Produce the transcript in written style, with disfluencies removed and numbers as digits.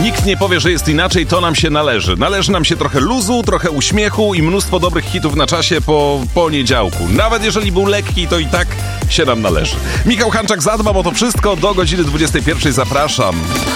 Nikt nie powie, że jest inaczej, to nam się należy. Należy nam się trochę luzu, trochę uśmiechu i mnóstwo dobrych hitów na czasie po poniedziałku. Nawet jeżeli był lekki, to i tak się nam należy. Michał Hanczak, zadbam o to wszystko. Do godziny 21 zapraszam.